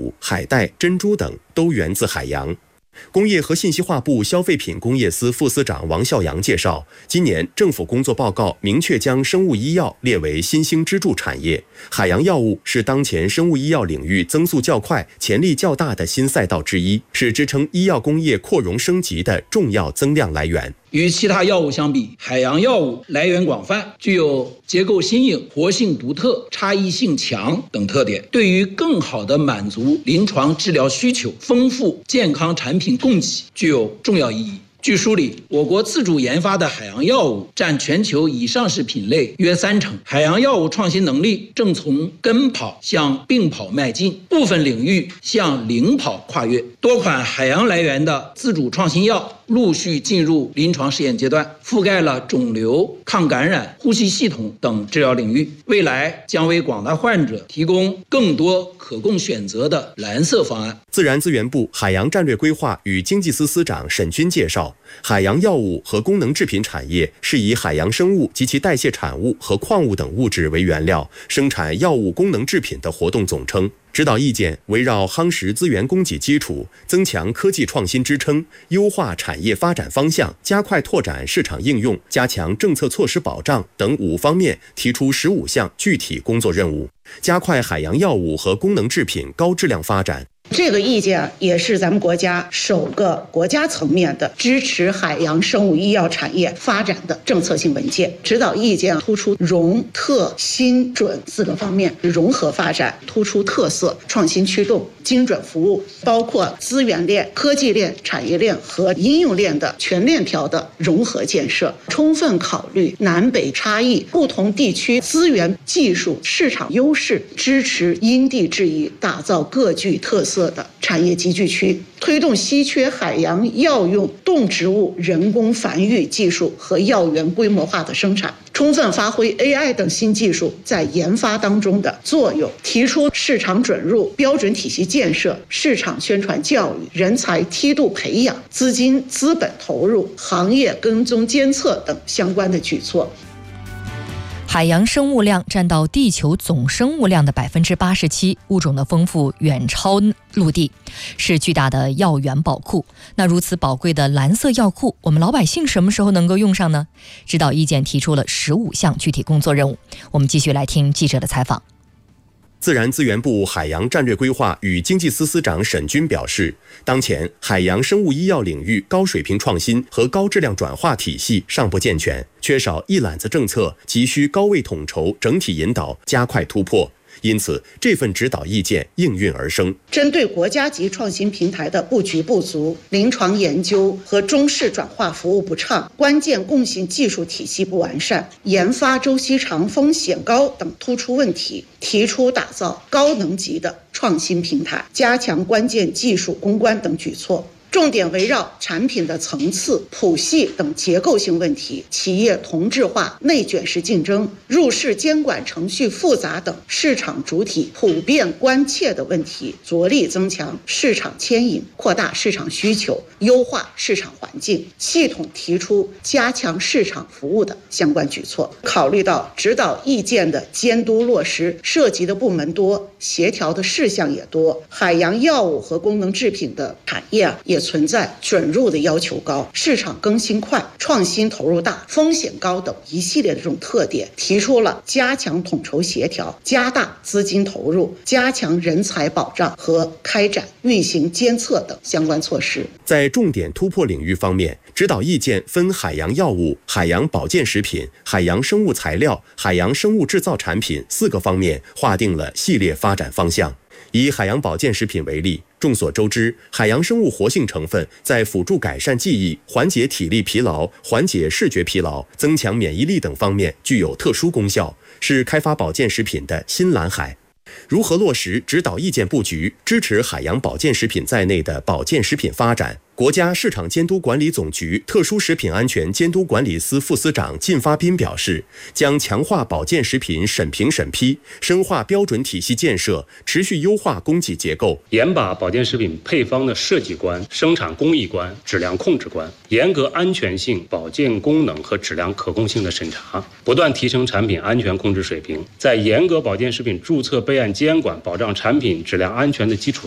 虎、海带、珍珠等都源自海洋。工业和信息化部消费品工业司副司长王孝阳介绍，今年政府工作报告明确将生物医药列为新兴支柱产业，海洋药物是当前生物医药领域增速较快、潜力较大的新赛道之一，是支撑医药工业扩容升级的重要增量来源。 与其他药物相比，海洋药物来源广泛，具有结构新颖、活性独特、差异性强等特点，对于更好地满足临床治疗需求、丰富健康产品供给具有重要意义。据梳理，我国自主研发的海洋药物占全球已上市品类约30%，海洋药物创新能力正从跟跑向并跑迈进，部分领域向领跑跨越。多款海洋来源的自主创新药陆续进入临床试验阶段，覆盖了肿瘤、抗感染、呼吸系统等治疗领域，未来将为广大患者提供更多可供选择的蓝色方案。 自然资源部海洋战略规划与经济司司长沈军介绍，海洋药物和功能制品产业是以海洋生物及其代谢产物和矿物等物质为原料，生产药物功能制品的活动总称。指导意见围绕夯实资源供给基础、增强科技创新支撑、优化产业发展方向、加快拓展市场应用、加强政策措施保障等5方面提出15项具体工作任务，加快海洋药物和功能制品高质量发展。 这个意见也是咱们国家首个国家层面的支持海洋生物医药产业发展的政策性文件。指导意见突出融、特、新、准4个方面，融合发展，突出特色、创新驱动、精准服务，包括资源链、科技链、产业链和应用链的全链条的融合建设，充分考虑南北差异、不同地区资源、技术、市场优势，支持因地制宜，打造各具特色的产业集聚区，推动稀缺海洋药用动植物人工繁育技术和药源规模化的生产，充分发挥 AI 等新技术在研发当中的作用，提出市场准入、标准体系建设、市场宣传教育、人才梯度培养、资金资本投入、行业跟踪监测等相关的举措。 海洋生物量占到地球总生物量的87%，物种的丰富远超陆地，是巨大的药源宝库。那如此宝贵的蓝色药库，我们老百姓什么时候能够用上呢？指导意见提出了15项具体工作任务。我们继续来听记者的采访。 自然资源部海洋战略规划与经济司司长沈军表示，当前海洋生物医药领域高水平创新和高质量转化体系尚不健全，缺少一揽子政策，急需高位统筹、整体引导，加快突破。因此，这份指导意见应运而生。 针对国家级创新平台的布局不足、临床研究和中试转化服务不畅、关键共性技术体系不完善、研发周期长、风险高等突出问题，提出打造高能级的创新平台，加强关键技术攻关等举措。重点围绕产品的层次、谱系等结构性问题，企业同质化、内卷式竞争、入市监管程序复杂等市场主体普遍关切的问题，着力增强市场牵引，扩大市场需求，优化市场环境，系统提出加强市场服务的相关举措。考虑到指导意见的监督落实涉及的部门多，协调的事项也多，海洋药物和功能制品的产业也存在准入的要求高、市场更新快、创新投入大、风险高等一系列的这种特点，提出了加强统筹协调、加大资金投入、加强人才保障和开展运行监测等相关措施。 在重点突破领域方面，指导意见分海洋药物、海洋保健食品、海洋生物材料、海洋生物制造产品4个方面划定了系列发展方向。以海洋保健食品为例，众所周知，海洋生物活性成分在辅助改善记忆、缓解体力疲劳、缓解视觉疲劳、增强免疫力等方面具有特殊功效，是开发保健食品的新蓝海。如何落实指导意见布局，支持海洋保健食品在内的保健食品发展？国家市场监督管理总局特殊食品安全监督管理司副司长靳发斌表示，将强化保健食品审评审批，深化标准体系建设，持续优化供给结构， 严把保健食品配方的设计关、生产工艺关、质量控制关，严格安全性、保健功能和质量可控性的审查，不断提升产品安全控制水平。在严格保健食品注册备案监管、保障产品质量安全的基础